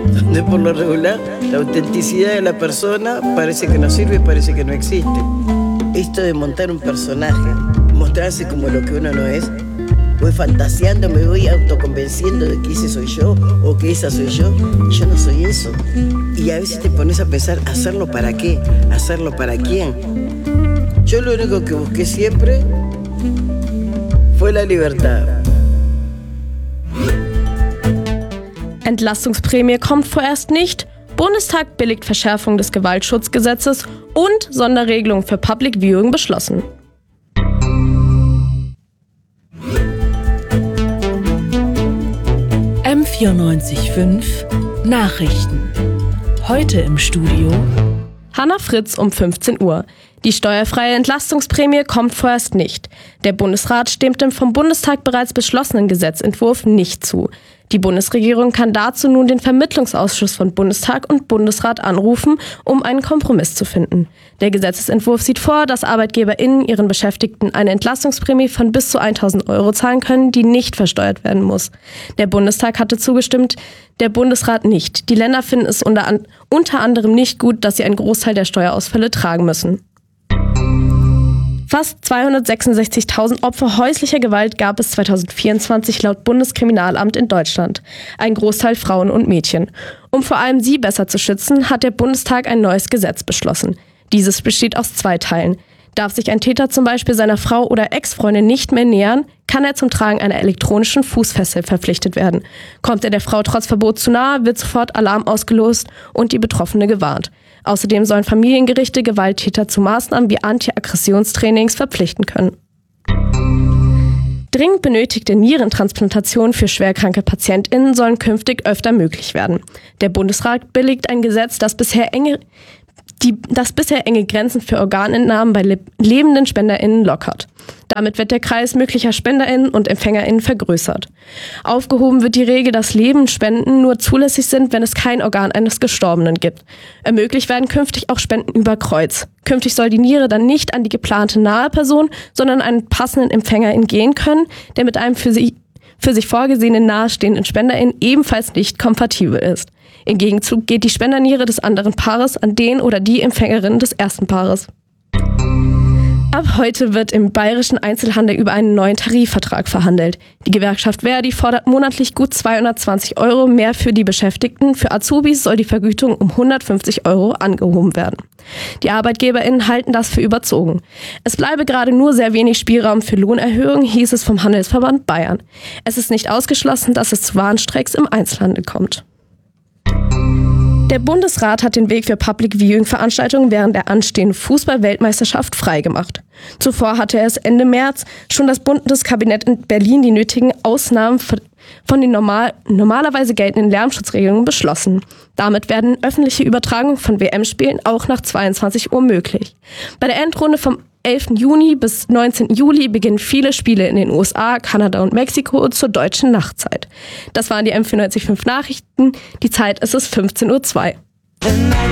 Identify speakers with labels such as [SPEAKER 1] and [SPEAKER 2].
[SPEAKER 1] donde por lo regular la autenticidad de la persona parece que no sirve y parece que no existe. Esto de montar un personaje, mostrarse como lo que uno no es, voy fantaseando, me voy autoconvenciendo de que ese soy yo o que esa soy yo no soy eso. Y a veces te pones a pensar, ¿hacerlo para qué? ¿Hacerlo para quién? Yo lo único que busqué siempre fue la libertad.
[SPEAKER 2] Entlastungsprämie kommt vorerst nicht, Bundestag billigt Verschärfung des Gewaltschutzgesetzes und Sonderregelung für Public Viewing beschlossen.
[SPEAKER 3] M94.5 Nachrichten. Heute im Studio
[SPEAKER 2] Hannah Fritz um 15 Uhr. Die steuerfreie Entlastungsprämie kommt vorerst nicht. Der Bundesrat stimmt dem vom Bundestag bereits beschlossenen Gesetzentwurf nicht zu. Die Bundesregierung kann dazu nun den Vermittlungsausschuss von Bundestag und Bundesrat anrufen, um einen Kompromiss zu finden. Der Gesetzesentwurf sieht vor, dass ArbeitgeberInnen ihren Beschäftigten eine Entlastungsprämie von bis zu 1.000 € zahlen können, die nicht versteuert werden muss. Der Bundestag hatte zugestimmt, der Bundesrat nicht. Die Länder finden es unter anderem nicht gut, dass sie einen Großteil der Steuerausfälle tragen müssen. Fast 266.000 Opfer häuslicher Gewalt gab es 2024 laut Bundeskriminalamt in Deutschland. Ein Großteil Frauen und Mädchen. Um vor allem sie besser zu schützen, hat der Bundestag ein neues Gesetz beschlossen. Dieses besteht aus 2 Teilen. Darf sich ein Täter zum Beispiel seiner Frau oder Ex-Freundin nicht mehr nähern, kann er zum Tragen einer elektronischen Fußfessel verpflichtet werden. Kommt er der Frau trotz Verbot zu nahe, wird sofort Alarm ausgelöst und die Betroffene gewarnt. Außerdem sollen Familiengerichte Gewalttäter zu Maßnahmen wie Anti-Aggressionstrainings verpflichten können. Dringend benötigte Nierentransplantationen für schwerkranke PatientInnen sollen künftig öfter möglich werden. Der Bundesrat billigt ein Gesetz, das bisher enge Grenzen für Organentnahmen bei lebenden SpenderInnen lockert. Damit wird der Kreis möglicher SpenderInnen und EmpfängerInnen vergrößert. Aufgehoben wird die Regel, dass Lebensspenden nur zulässig sind, wenn es kein Organ eines Gestorbenen gibt. Ermöglicht werden künftig auch Spenden über Kreuz. Künftig soll die Niere dann nicht an die geplante nahe Person, sondern einen passenden EmpfängerIn gehen können, der mit einem für sich vorgesehenen nahestehenden SpenderIn ebenfalls nicht kompatibel ist. Im Gegenzug geht die Spenderniere des anderen Paares an den oder die Empfängerin des ersten Paares. Ab heute wird im bayerischen Einzelhandel über einen neuen Tarifvertrag verhandelt. Die Gewerkschaft ver.di fordert monatlich gut 220 € mehr für die Beschäftigten. Für Azubis soll die Vergütung um 150 € angehoben werden. Die ArbeitgeberInnen halten das für überzogen. Es bleibe gerade nur sehr wenig Spielraum für Lohnerhöhungen, hieß es vom Handelsverband Bayern. Es ist nicht ausgeschlossen, dass es zu Warnstreiks im Einzelhandel kommt. Der Bundesrat hat den Weg für Public-Viewing-Veranstaltungen während der anstehenden Fußball-Weltmeisterschaft freigemacht. Zuvor hatte es Ende März schon das Bundeskabinett in Berlin die nötigen Ausnahmen von den normalerweise geltenden Lärmschutzregelungen beschlossen. Damit werden öffentliche Übertragungen von WM-Spielen auch nach 22 Uhr möglich. Bei der Endrunde vom 11. Juni bis 19. Juli beginnen viele Spiele in den USA, Kanada und Mexiko zur deutschen Nachtzeit. Das waren die M94.5 Nachrichten. Die Zeit ist es 15:02 Uhr.